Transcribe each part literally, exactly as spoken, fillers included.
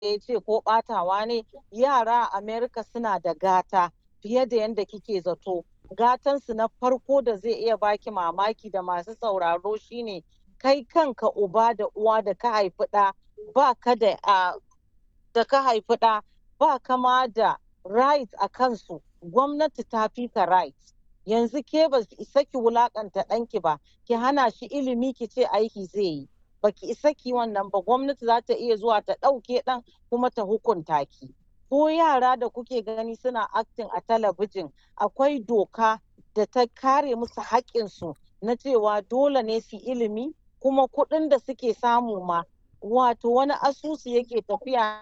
ya ce ko ɓatawa ne, yara a Amerika suna da gata fiye da yadda kike zato. Gatansu na farko da zai iya baki mamaki da masu sauraro shine kai kanka uba da uwa da ka haifi ɗa ba ka da a da ka haifi ɗa ba kama da right a kansu, gwamnati ta fi ka right. Yanzu ke ba ki isa ki wulakanta ɗanki ba, ki hana shi ilimi ki ce aiki zai yi. Ba ki isa ki wannan ba, gwamnati za ta iya zuwa ta ɗauke ɗan kuma ta hukunta ki. Ko yara da kuke gani suna acting a talabijin, akwai doka da ta kare musu haƙƙinsu na cewa dole ne su ilimi, kuma kuɗin da suke samu ma wato wani asusu yake tafiya.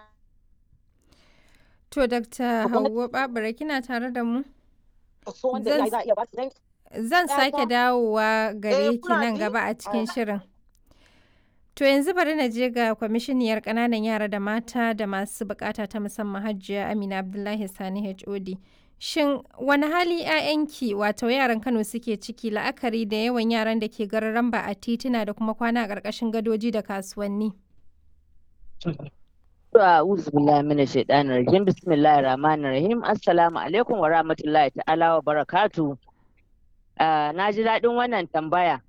To, Dakta Hauwa Babura kina tare da mu? Zan sake dawowa gare ki nan gaba a cikin shirin. To yanzu bari na je ga kwamishiniyar ƙananan yara da mata da masu buƙata ta musamman Hajiya Amina Abdullahi Sani H O D. Shin wani hali 'ya'yanki wato yaran Kano suke ciki la'akari da yawan yaran da ke gararan ba a tituna da kuma kwana a ƙarƙashin gadoji da kasuwanni? A'udhu billahi minash shaitanir rajim. Bismillahir rahmanir rahim. Assalamu alaikum wa rahmatullahi ta'ala wa barakatuh. Uh, na ji daɗin wannan tambaya.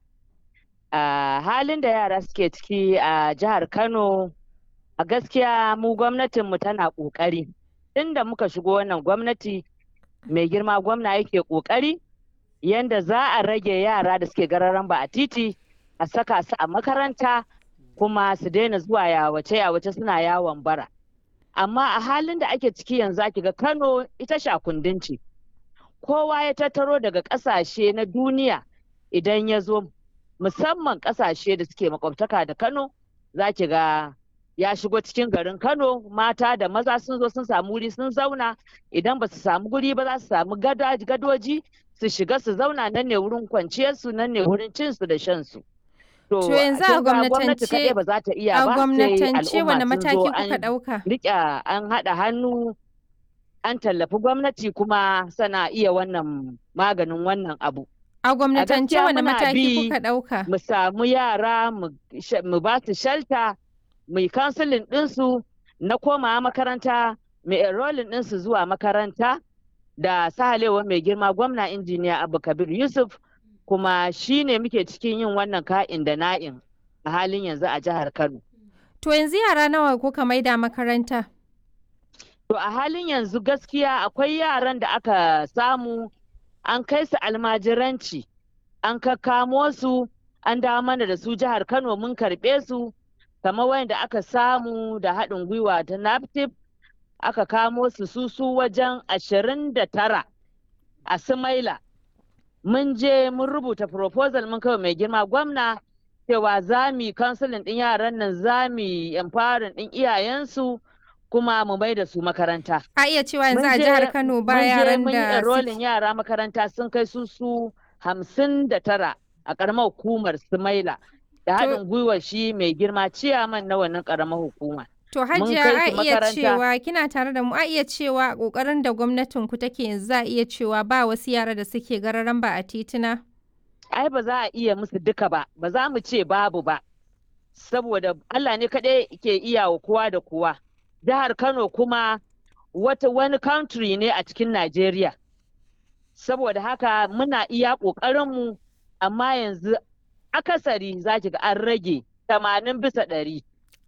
Uh, halin da yara suke ciki a uh, jihar Kano, a gaskiya mu gwamnatinmu tana ƙoƙari. Inda muka shigo wannan gwamnati, mai girma gwamna yake ƙoƙari yanda za a rage yara da suke gararan ba a titi, a saka su a makaranta, kuma su daina zuwa yawace yawace suna yawon bara. Amma a halin da ake ciki yanzu ake ga Kano ita shakundin ce. Kowa ya tattaro daga ƙasashe na duniya idan ya zo, musamman ƙasashe da suke makwabtaka da Kano, za ki ga ya shigo cikin garin Kano, mata da maza sun zo sun samu wuri sun zauna. Idan ba su samu guri ba za su samu gadoji su shiga su zauna, nan ne wurin kwanciyarsu, nan ne wurin cinsu da shansu. To yanzu a gwamnatance ba za ta iya a ba, gwamnatance wani mataki kuka ɗauka? Riƙe an haɗa hannu an tallafi gwamnati kuma sana iya wannan maganin wannan abu. A gwamnatance wani mataki kuka ɗauka? Mu samu yara mu ba su shelter, mu yi counseling ɗinsu na komawa makaranta, mu enrolling ɗinsu zuwa makaranta da sahalewa mai girma gwamna injiniya Abba Kabir Yusuf, kuma shi ne muke cikin yin wannan ka'in da na'in a halin yanzu a jihar Kano. To yanzu yara nawa kuka maida makaranta? To a halin yanzu gaskiya akwai yaran da aka samu an kai su almajiranci, an kakkamo su, an dawo mana da su jihar Kano mun karɓe su, kamar wanda aka samu da haɗin gwiwa ta NAFTIP, aka kamo su su su wajen ashirin da tara a Sumaila. Mun je mun rubuta proposal mun kawai mai girma gwamna cewa za mu yi counseling ɗin yaran nan, za mu yi empowering ɗin iyayensu, kuma mu mai da su makaranta. A iya cewa yanzu a jihar Kano ba yaran mun je mun yi da enrolling yara makaranta sun kai su su hamsin da tara a ƙaramar hukumar Sumaila da haɗin gwiwar shi mai girma ciyaman na wannan ƙaramar hukuma. To Hajiya a iya cewa kina tare da mu, a iya cewa ƙoƙarin da gwamnatin ku take yanzu za a iya cewa ba wasu yara da suke gararan ba a tituna? Ai ba za a iya musu duka ba, ba za mu ce babu ba, saboda Allah ne kaɗai ke iya wa kowa da kowa. Jihar Kano kuma wata wani country ne a cikin Najeriya. Saboda haka muna iya ƙoƙarinmu, amma yanzu akasari za ki ga an rage tamanin bisa ɗari.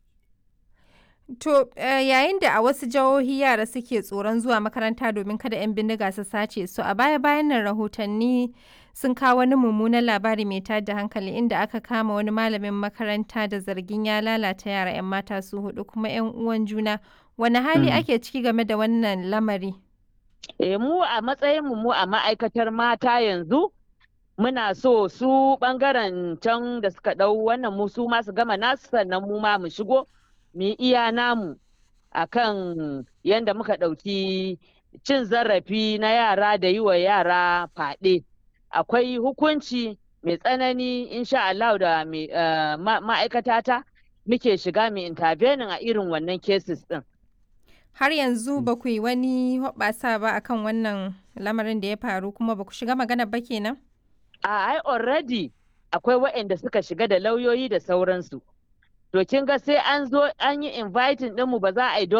To yayin da a wasu jihohi yara suke tsoron zuwa makaranta domin kada 'yan bindiga su sace su, a baya-bayan nan rahotanni sun kawo wani mummunan labari mai tada hankali inda aka kama wani malamin makaranta da zargin ya lalata yara 'yan mata su hudu kuma 'yan uwan juna. Wani hali ake ciki game da wannan lamari? E, mu a matsayin mu a ma'aikatar mata yanzu muna so su bangaren can da suka ɗau wannan mu su ma su gama nasu, sannan mu ma mu shigo mu iya namu akan yadda muka ɗauki cin zarafi na yara da yi wa yara faɗe. Akwai hukunci mai tsanani insha Allah da ma'aikatata muke shiga mu intervening a irin wannan cases ɗin. Har yanzu ba ku yi wani hoɓɓasa ba akan wannan lamarin da ya faru, kuma ba ku shiga magana ba kenan? A ai already akwai waɗanda suka shiga da lauyoyi da sauransu. To kin ga sai an zo an yi inviting ɗinmu ba za a yi